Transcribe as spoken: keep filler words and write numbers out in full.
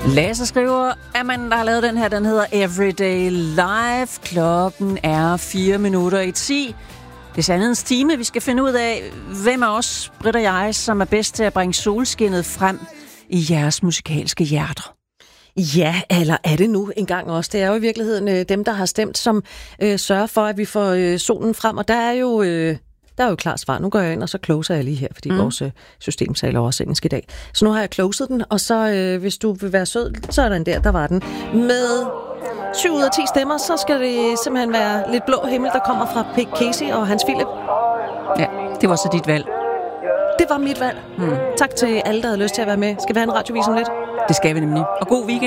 Lasse skriver, at man der har lavet den her, den hedder Everyday Life. Klokken er fire minutter i ti. Det er sandhedens time. Vi skal finde ud af, hvem af os, Britt og jeg, som er bedst til at bringe solskinnet frem i jeres musikalske hjerter. Ja, eller er det nu engang også? Det er jo i virkeligheden øh, dem, der har stemt, som øh, sørger for, at vi får øh, solen frem. Og der er jo... Øh Der er jo klart svar. Nu går jeg ind, og så closer jeg lige her, fordi mm. vores øh, system taler også engelsk i dag. Så nu har jeg closet den, og så øh, hvis du vil være sød, så er den der, der var den. Med syv ud af ti stemmer, så skal det simpelthen være lidt blå himmel, der kommer fra Pete Casey og Hans Philip. Ja, det var så dit valg. Det var mit valg. Mm. Tak til alle, der havde lyst til at være med. Skal vi have en radiovis om lidt? Det skal vi nemlig. Og god weekend.